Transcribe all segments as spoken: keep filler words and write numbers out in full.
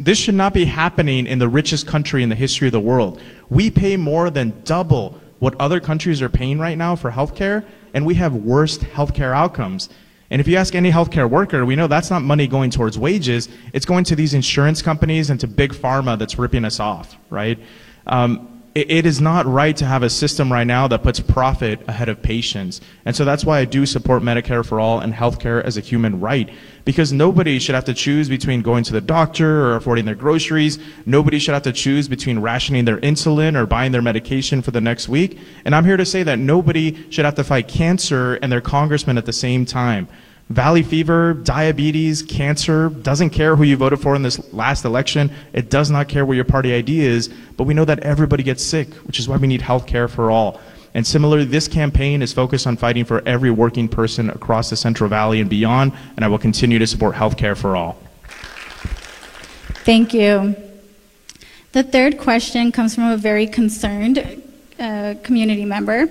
this should not be happening in the richest country in the history of the world. We pay more than double what other countries are paying right now for healthcare, and we have worst healthcare outcomes. And if you ask any healthcare worker, we know that's not money going towards wages. It's going to these insurance companies and to big pharma that's ripping us off, right? Um, it, it is not right to have a system right now that puts profit ahead of patients. And so that's why I do support Medicare for all and healthcare as a human right. Because nobody should have to choose between going to the doctor or affording their groceries. Nobody should have to choose between rationing their insulin or buying their medication for the next week. And I'm here to say that nobody should have to fight cancer and their congressman at the same time. Valley fever, diabetes, cancer, doesn't care who you voted for in this last election. It does not care what your party I D is, but we know that everybody gets sick, which is why we need health care for all. And similarly, this campaign is focused on fighting for every working person across the Central Valley and beyond, and I will continue to support health care for all. Thank you. The third question comes from a very concerned uh, community member.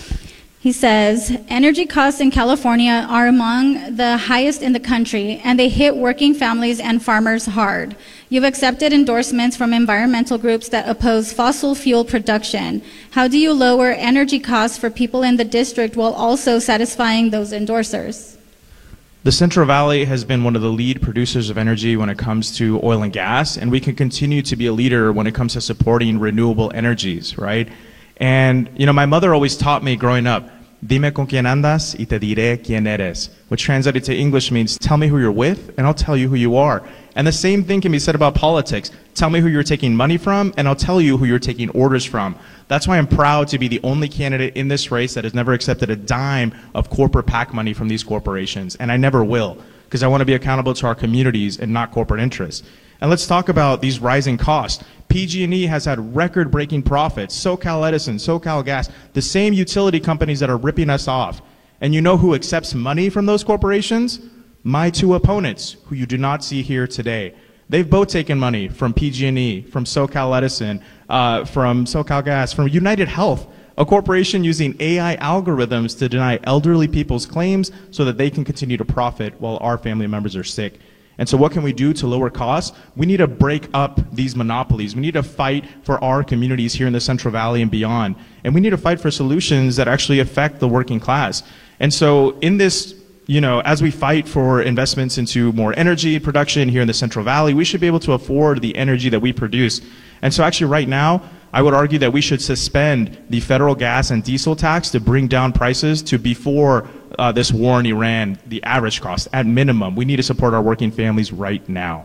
He says, energy costs in California are among the highest in the country, and they hit working families and farmers hard. You've accepted endorsements from environmental groups that oppose fossil fuel production. How do you lower energy costs for people in the district while also satisfying those endorsers? The Central Valley has been one of the lead producers of energy when it comes to oil and gas, and we can continue to be a leader when it comes to supporting renewable energies, right? And, you know, my mother always taught me growing up, dime con quién andas y te diré quién eres, which translated to English means, tell me who you're with and I'll tell you who you are. And the same thing can be said about politics. Tell me who you're taking money from and I'll tell you who you're taking orders from. That's why I'm proud to be the only candidate in this race that has never accepted a dime of corporate PAC money from these corporations, and I never will, because I want to be accountable to our communities and not corporate interests. And let's talk about these rising costs. P G and E has had record-breaking profits. SoCal Edison, SoCal Gas, the same utility companies that are ripping us off. And you know who accepts money from those corporations? My two opponents, who you do not see here today. They've both taken money from P G and E, from SoCal Edison, uh, from SoCal Gas, from United Health, a corporation using A I algorithms to deny elderly people's claims so that they can continue to profit while our family members are sick. And so what can we do to lower costs? We need to break up these monopolies. We need to fight for our communities here in the Central Valley and beyond. And we need to fight for solutions that actually affect the working class. And so in this, you know, as we fight for investments into more energy production here in the Central Valley, we should be able to afford the energy that we produce. And so actually right now, I would argue that we should suspend the federal gas and diesel tax to bring down prices to before uh, this war in Iran, the average cost. At minimum, we need to support our working families right now.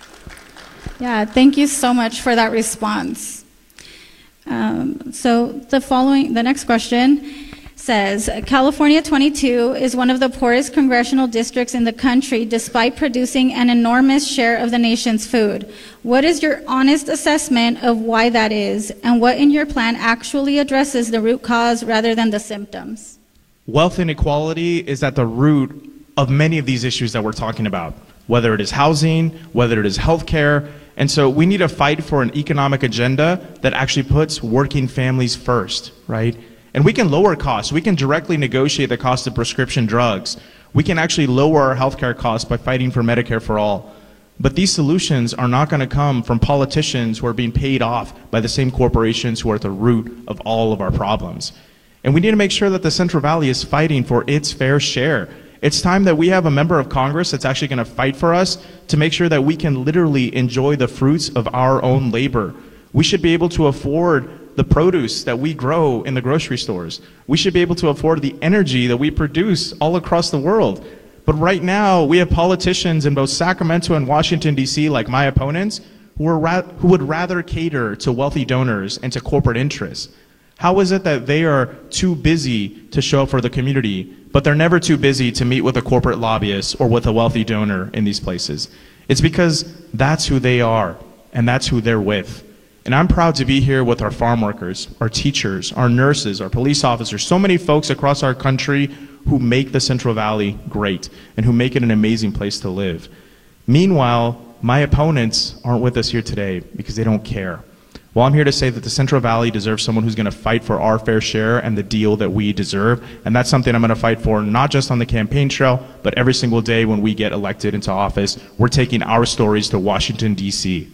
Yeah, thank you so much for that response. Um, so the following, the next question says, California twenty-two is one of the poorest congressional districts in the country despite producing an enormous share of the nation's food. What is your honest assessment of why that is, and what in your plan actually addresses the root cause rather than the symptoms? Wealth inequality is at the root of many of these issues that we're talking about, whether it is housing, whether it is healthcare. And so we need to fight for an economic agenda that actually puts working families first, right? And we can lower costs. We can directly negotiate the cost of prescription drugs. We can actually lower our healthcare costs by fighting for Medicare for all. But these solutions are not going to come from politicians who are being paid off by the same corporations who are at the root of all of our problems. And we need to make sure that the Central Valley is fighting for its fair share. It's time that we have a member of Congress that's actually going to fight for us to make sure that we can literally enjoy the fruits of our own labor. We should be able to afford the produce that we grow in the grocery stores. We should be able to afford the energy that we produce all across the world. But right now, we have politicians in both Sacramento and Washington, D C, like my opponents, who, are ra who would rather cater to wealthy donors and to corporate interests. How is it that they are too busy to show up for the community, but they're never too busy to meet with a corporate lobbyist or with a wealthy donor in these places? It's because that's who they are, and that's who they're with. And I'm proud to be here with our farm workers, our teachers, our nurses, our police officers, so many folks across our country who make the Central Valley great and who make it an amazing place to live. Meanwhile, my opponents aren't with us here today because they don't care. Well, I'm here to say that the Central Valley deserves someone who's going to fight for our fair share and the deal that we deserve. And that's something I'm going to fight for, not just on the campaign trail, but every single day when we get elected into office. We're taking our stories to Washington, D C